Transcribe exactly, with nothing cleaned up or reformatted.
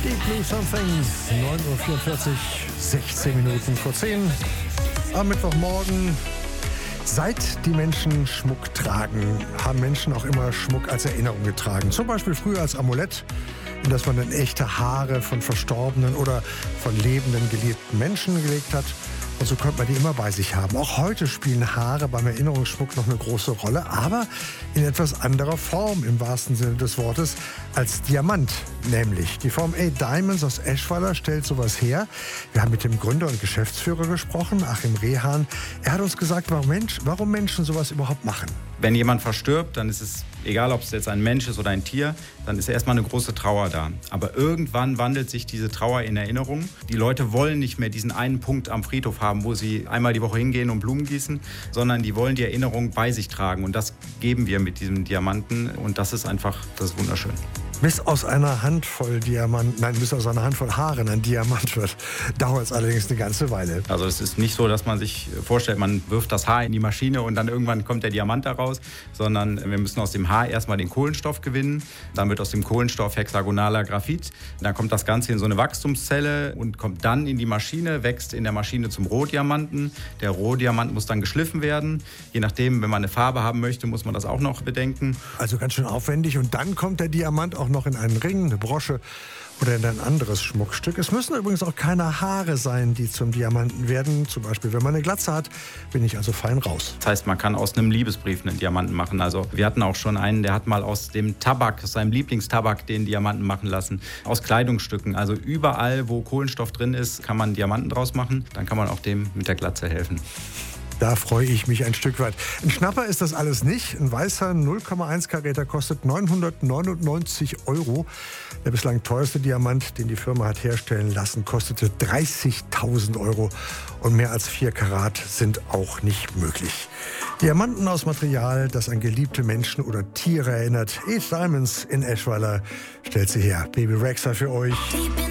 Deep Blue Something, neun Uhr vierundvierzig, sechzehn Minuten vor zehn. Am Mittwochmorgen. Seit die Menschen Schmuck tragen, haben Menschen auch immer Schmuck als Erinnerung getragen. Zum Beispiel früher als Amulett, in das man dann echte Haare von verstorbenen oder von lebenden, geliebten Menschen gelegt hat. Und so konnte man die immer bei sich haben. Auch heute spielen Haare beim Erinnerungsschmuck noch eine große Rolle, aber in etwas anderer Form im wahrsten Sinne des Wortes als Diamant. Nämlich die Form A Diamonds aus Eschweiler stellt sowas her. Wir haben mit dem Gründer und Geschäftsführer gesprochen, Achim Rehan. Er hat uns gesagt, warum, Mensch, warum Menschen sowas überhaupt machen. Wenn jemand verstirbt, dann ist es egal, ob es jetzt ein Mensch ist oder ein Tier, dann ist erstmal eine große Trauer da. Aber irgendwann wandelt sich diese Trauer in Erinnerung. Die Leute wollen nicht mehr diesen einen Punkt am Friedhof haben, wo sie einmal die Woche hingehen und Blumen gießen, sondern die wollen die Erinnerung bei sich tragen. Und das geben wir mit diesem Diamanten. Und das ist einfach, das ist wunderschön. Bis aus einer Handvoll Diamanten, nein, bis aus einer Handvoll Haaren ein Diamant wird, dauert es allerdings eine ganze Weile. Also es ist nicht so, dass man sich vorstellt, man wirft das Haar in die Maschine und dann irgendwann kommt der Diamant da raus, sondern wir müssen aus dem Haar erstmal den Kohlenstoff gewinnen. Dann wird aus dem Kohlenstoff hexagonaler Graphit. Dann kommt das Ganze in so eine Wachstumszelle und kommt dann in die Maschine, wächst in der Maschine zum Rohdiamanten. Der Rohdiamant muss dann geschliffen werden. Je nachdem, wenn man eine Farbe haben möchte, muss man das auch noch bedenken. Also ganz schön aufwendig. Und dann kommt der Diamant auch noch in einen Ring, eine Brosche oder in ein anderes Schmuckstück. Es müssen übrigens auch keine Haare sein, die zum Diamanten werden. Zum Beispiel, wenn man eine Glatze hat, bin ich also fein raus. Das heißt, man kann aus einem Liebesbrief einen Diamanten machen. Also wir hatten auch schon einen, der hat mal aus dem Tabak, aus seinem Lieblingstabak, den Diamanten machen lassen. Aus Kleidungsstücken. Also überall, wo Kohlenstoff drin ist, kann man Diamanten draus machen. Dann kann man auch dem mit der Glatze helfen. Da freue ich mich ein Stück weit. Ein Schnapper ist das alles nicht. Ein weißer null Komma eins Karäter kostet neunhundertneunundneunzig Euro. Der bislang teuerste Diamant, den die Firma hat herstellen lassen, kostete dreißigtausend Euro. Und mehr als vier Karat sind auch nicht möglich. Diamanten aus Material, das an geliebte Menschen oder Tiere erinnert. Eight Diamonds in Eschweiler stellt sie her. Baby Rexha für euch.